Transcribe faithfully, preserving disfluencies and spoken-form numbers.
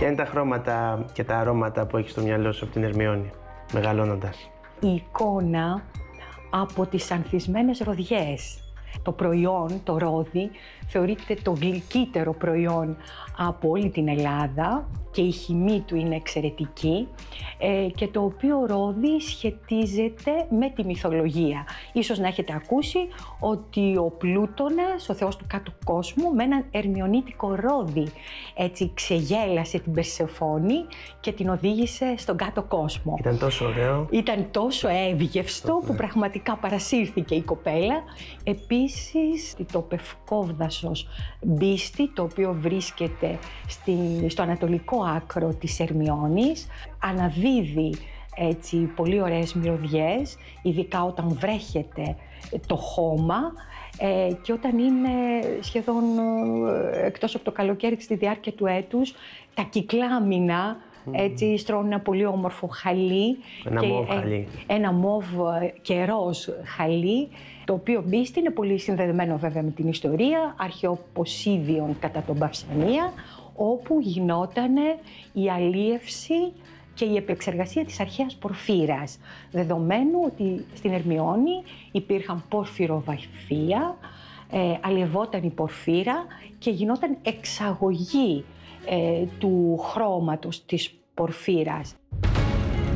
Ποια είναι τα χρώματα και τα αρώματα που έχεις στο μυαλό σου από την Ερμιόνη, μεγαλώνοντας? Η εικόνα από τις ανθισμένες ροδιές. Το προϊόν, το ρόδι, θεωρείται το γλυκύτερο προϊόν από όλη την Ελλάδα και η χυμή του είναι εξαιρετική ε, και το οποίο ρόδι σχετίζεται με τη μυθολογία. Ίσως να έχετε ακούσει ότι ο Πλούτονας, ο θεός του κάτω κόσμου, με έναν ερμιονίτικο ρόδι έτσι ξεγέλασε την Περσεφόνη και την οδήγησε στον κάτω κόσμο. Ήταν τόσο ωραίο. Ήταν τόσο εύγευστο που πραγματικά παρασύρθηκε η κοπέλα. Επίσης το Πευκόβδασος μπίστη, το οποίο βρίσκεται στη, στο ανατολικό άκρο της Ερμιόνης, αναδίδει έτσι πολύ ωραίες μυρωδιές, ειδικά όταν βρέχεται το χώμα ε, και όταν είναι σχεδόν ε, εκτός από το καλοκαίρι και στη διάρκεια του έτους, τα κυκλάμινα έτσι στρώνουν ένα πολύ όμορφο χαλί. Ένα και, μόβ ε, χαλί. Ένα μόβ και ροζ χαλί, το οποίο μπίστη είναι πολύ συνδεδεμένο βέβαια με την ιστορία αρχαιοποσίδιων κατά τον Παυσανία, όπου γινόταν η αλίευση και η επεξεργασία της αρχαίας πορφύρας, δεδομένου ότι στην Ερμιόνη υπήρχαν πορφυροβαφεία, ε, αλλιευόταν η πορφύρα και γινόταν εξαγωγή ε, του χρώματος της πορφύρας.